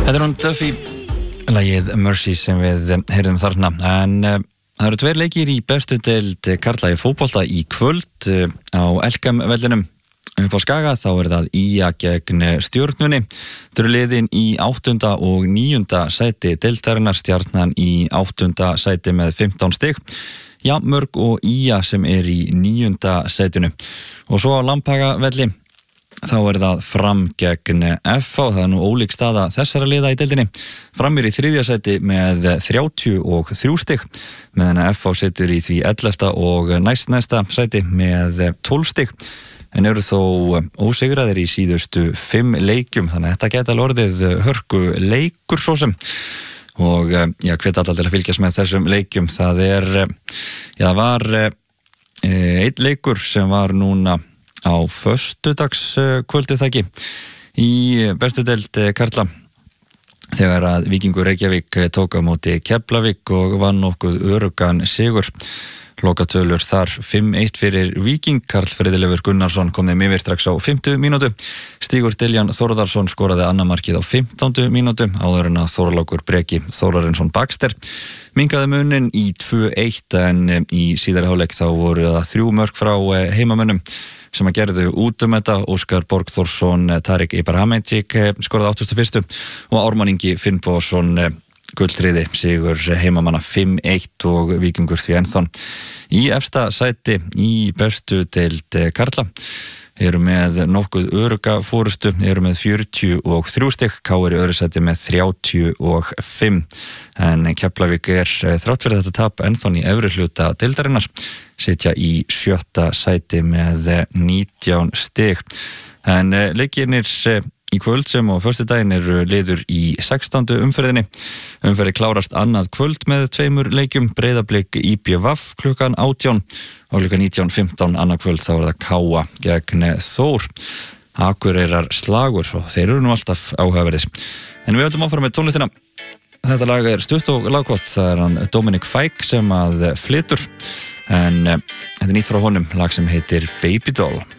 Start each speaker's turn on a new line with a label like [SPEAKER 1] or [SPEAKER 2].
[SPEAKER 1] Þetta hún Duffy, lagið Mercy sem við heyrðum þarna, en það eru tveir leikir í bestu deild karla í fótbolta í kvöld á Elkamvellinum upp á Skaga. Þá það IA gegn Stjörnunni. Þau eru liðin í 8. og 9. sæti deildarinnar, Stjarnan í 8. sæti með 15 stig, Jafnmörk og IA sem í 9. sætinu. Og svo á Lambhagavelli þá það Fram gegn FH. Það nú ólík staða þessara liða í deildinni. Fram í 3. sæti með 33 stig, meðan FH situr í því 11. og næsta sæti með 12 stig, en eru þó ósigraðir í síðustu 5 leikjum, þannig að þetta geta orðið hörku leikur svo sem. Og hvet alla til að fylgjast með þessum leikjum. Það var einn leikur sem var núna á föstudagskvöldið þakki í bestu deild karla, þegar að Víkingur Reykjavík tók á móti Keflavík og vann nokkuð öruggan sigur. Lokatölur þar 5-1 fyrir Víking. Karl Friðleifur Gunnarsson kom þeim yfir strax á 50 mínútu. Stígur Diljan Þórðarsson skoraði annað markið á 15 mínútu, áður en að Þorlákur Breki Þórarinsson Baxter minkaði munin í 2-1, en í síðari hálfleik þá voru það 3 mörk frá heimamönnum sem að gerðu út þetta. Óskar Borgþórsson, Tarik Ibrahimovic skoraði 81. og Ármann Ingi Finnbogason gulltriði sigur heimamanna 5-1 og Víkingur því ennþá í efsta sæti í bestu deild karla. Eru með nokkuð örugga fórustu, eru með 43 stig, KR í öðru sæti með 35, en Keflavík þrátt fyrir þetta tap ennþá í efri hluta deildarinnar, sitja í 7. sæti með 19 stig. En leikirnir í kvöld sem á föstudaginn eru liður í 16. umferðinni. Umferði klárast annað kvöld með 2 leikjum, Breiðablik IBVF klukkan 18 og klukkan 19:15 annað kvöld þá það Káa gegn Þór. Akureyrar slagur og þeir eru nú alltaf áhugaverðis. En við höldum áfram með tónlistina. Þetta lag stutt og lagkott, það hann Dominic Fike sem að flytur, en þetta nýtt frá honum, lag sem heitir Baby Doll.